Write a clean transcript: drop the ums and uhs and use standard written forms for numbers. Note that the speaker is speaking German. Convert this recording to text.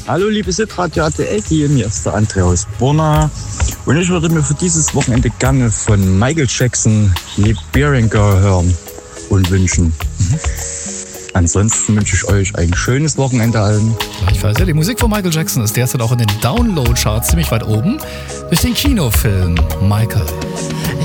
Hallo liebe Sitradio ATL, hier ist der André aus Borna und ich würde mir für dieses Wochenende gerne von Michael Jackson Liberian Girl hören und wünschen. Ansonsten wünsche ich euch ein schönes Wochenende allen. Gleichfalls. Ja, die Musik von Michael Jackson ist derzeit auch in den Download-Charts ziemlich weit oben durch den Kinofilm Michael.